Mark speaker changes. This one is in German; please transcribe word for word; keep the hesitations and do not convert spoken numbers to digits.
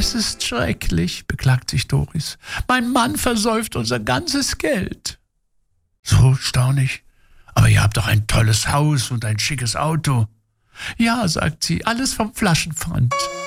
Speaker 1: Es ist schrecklich, beklagt sich Doris. Mein Mann versäuft unser ganzes Geld. So, staun ich. Aber ihr habt doch ein tolles Haus und ein schickes Auto. Ja, sagt sie, alles vom Flaschenpfand.